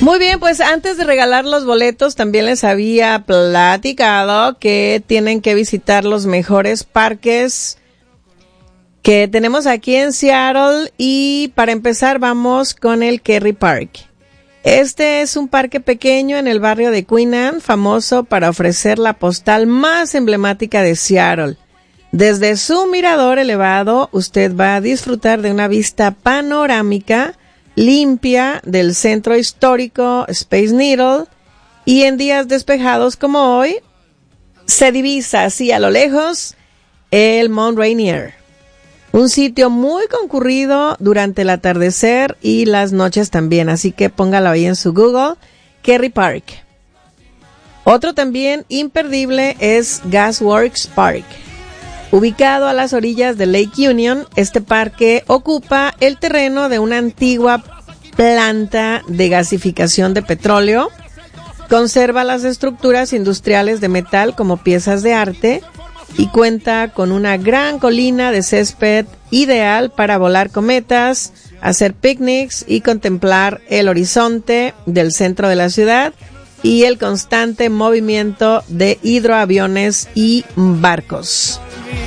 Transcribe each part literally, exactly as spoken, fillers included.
Muy bien, pues antes de regalar los boletos, también les había platicado que tienen que visitar los mejores parques que tenemos aquí en Seattle, y para empezar vamos con el Kerry Park. Este es un parque pequeño en el barrio de Queen Anne, famoso para ofrecer la postal más emblemática de Seattle. Desde su mirador elevado, usted va a disfrutar de una vista panorámica limpia del centro histórico Space Needle, y en días despejados como hoy se divisa así a lo lejos el Mount Rainier, un sitio muy concurrido durante el atardecer y las noches también, así que póngalo ahí en su Google, Kerry Park. Otro también imperdible es Gasworks Park. Ubicado a las orillas de Lake Union, este parque ocupa el terreno de una antigua planta de gasificación de petróleo, conserva las estructuras industriales de metal como piezas de arte y cuenta con una gran colina de césped ideal para volar cometas, hacer picnics y contemplar el horizonte del centro de la ciudad y el constante movimiento de hidroaviones y barcos.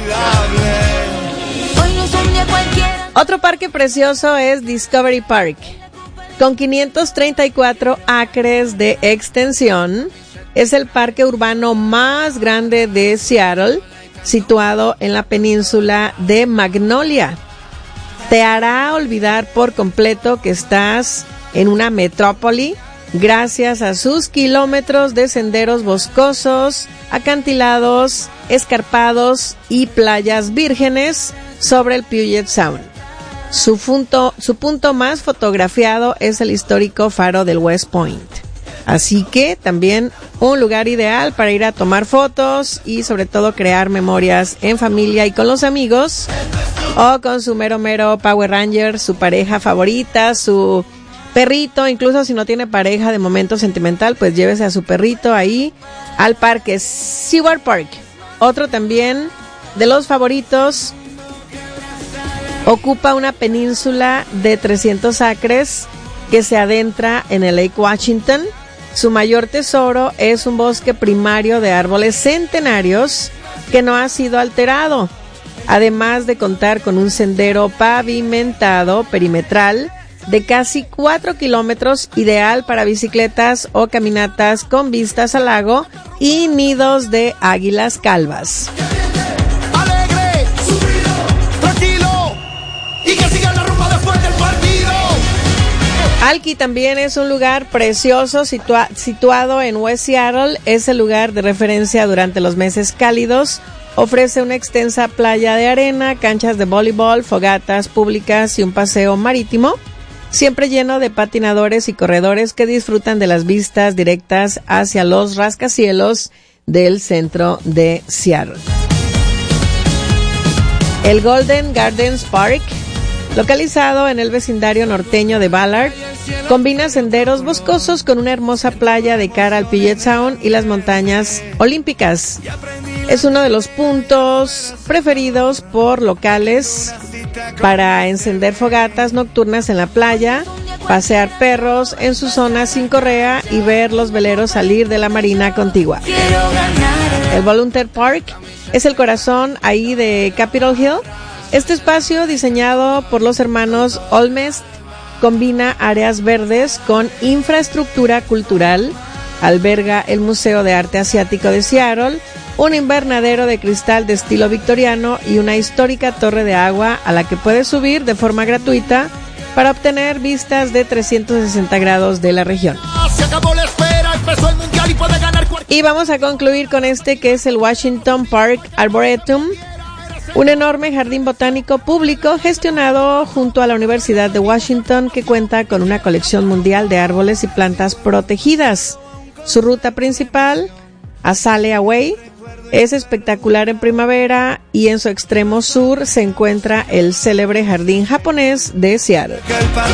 Otro parque precioso es Discovery Park. Con quinientos treinta y cuatro acres de extensión, es el parque urbano más grande de Seattle, situado en la península de Magnolia. Te hará olvidar por completo que estás en una metrópoli gracias a sus kilómetros de senderos boscosos, acantilados, escarpados y playas vírgenes sobre el Puget Sound. Su punto, su punto más fotografiado es el histórico faro del West Point. Así que también un lugar ideal para ir a tomar fotos y sobre todo crear memorias en familia y con los amigos, o con su mero mero Power Ranger, su pareja favorita, su perrito. Incluso si no tiene pareja de momento sentimental, pues llévese a su perrito ahí al parque. Seward Park, otro también de los favoritos, ocupa una península de trescientos acres que se adentra en el Lake Washington. Su mayor tesoro es un bosque primario de árboles centenarios que no ha sido alterado, además de contar con un sendero pavimentado perimetral de casi cuatro kilómetros, ideal para bicicletas o caminatas con vistas al lago y nidos de águilas calvas. Alegre, tranquilo, y que siga la rumba después del partido. Alki también es un lugar precioso situa- situado en West Seattle. Es el lugar de referencia durante los meses cálidos. Ofrece una extensa playa de arena, canchas de voleibol, fogatas públicas y un paseo marítimo, siempre lleno de patinadores y corredores que disfrutan de las vistas directas hacia los rascacielos del centro de Seattle. El Golden Gardens Park, localizado en el vecindario norteño de Ballard, combina senderos boscosos con una hermosa playa de cara al Puget Sound y las montañas olímpicas. Es uno de los puntos preferidos por locales para encender fogatas nocturnas en la playa, pasear perros en su zona sin correa y ver los veleros salir de la marina contigua. El Volunteer Park es el corazón ahí de Capitol Hill. Este espacio, diseñado por los hermanos Olmsted, combina áreas verdes con infraestructura cultural. Alberga el Museo de Arte Asiático de Seattle, un invernadero de cristal de estilo victoriano y una histórica torre de agua a la que puedes subir de forma gratuita para obtener vistas de trescientos sesenta grados de la región. Se acabó la espera, empezó el mundial y puede ganar cualquier... Y vamos a concluir con este, que es el Washington Park Arboretum, un enorme jardín botánico público gestionado junto a la Universidad de Washington, que cuenta con una colección mundial de árboles y plantas protegidas. Su ruta principal, Azalea Way, es espectacular en primavera, y en su extremo sur se encuentra el célebre jardín japonés de Seattle.